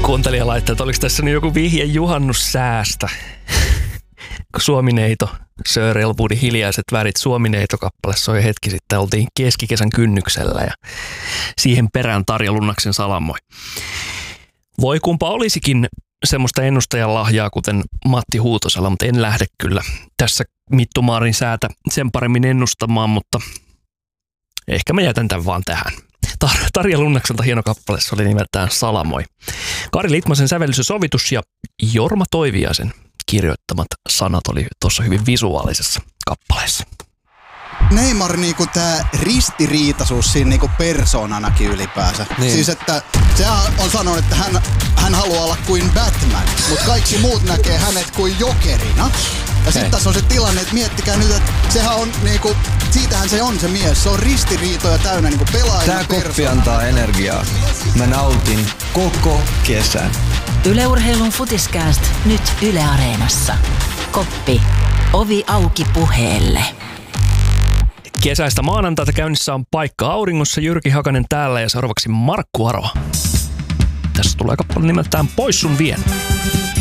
Kuuntelija laittaa, että oliko tässä nyt joku vihje juhannussäästä. Suomineito, Sir Elwoodin Hiljaiset värit, Suomineito-kappale soi hetki sitten. Oltiin keskikesän kynnyksellä ja siihen perään Tarja Lunnaksen Salamoi. Voi kumpa olisikin semmoista ennustajan lahjaa, kuten Matti Huutosella, mutta en lähde kyllä tässä Mittumaarin säätä sen paremmin ennustamaan, mutta ehkä mä jätän tämän vaan tähän. Tarja Lunnakselta hieno kappale, se oli nimeltään Salamoi. Kari Litmasen sävellys ja sovitus ja Jorma Toiviaisen kirjoittamat sanat oli tuossa hyvin visuaalisessa kappaleessa. Neymar niinku tää ristiriitaisuus siinä niinku persoonanakin ylipäänsä. Niin. Siis että sehän on sanonut, että hän haluaa olla kuin Batman, mutta kaikki muut näkee hänet kuin jokerina. Ja sitten tässä on se tilanne, että miettikää nyt, että sehän on niinku, siitähän se on se mies. Se on ristiriitoja täynnä niinku pelaajana. Tää koppi antaa energiaa. Mä nautin koko kesän. Yle Urheilun Futiskääst nyt Yle Areenassa. Koppi. Ovi auki puheelle. Kesäistä maanantaita käynnissä on Paikka auringossa. Jyrki Hakanen täällä ja seuraavaksi Markku Aro. Tässä tulee kappale nimeltään Pois sun vien.